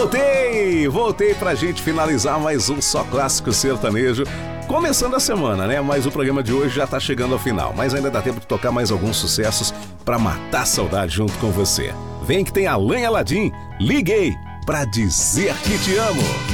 Voltei pra gente finalizar mais um Só Clássico Sertanejo. Começando a semana, né? Mas o programa de hoje já tá chegando ao final. Mas ainda dá tempo de tocar mais alguns sucessos pra matar a saudade junto com você. Vem que tem Alan e Aladim. Liguei pra dizer que te amo.